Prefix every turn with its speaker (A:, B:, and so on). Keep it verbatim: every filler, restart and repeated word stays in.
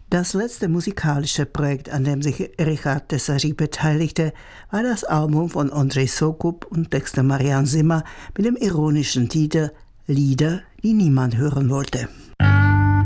A: Das letzte musikalische Projekt, an dem sich Richard Tesařík beteiligte, war das Album von Ondřej Soukup und Texte Marian Zimmer mit dem ironischen Titel Lieder, die niemand hören wollte.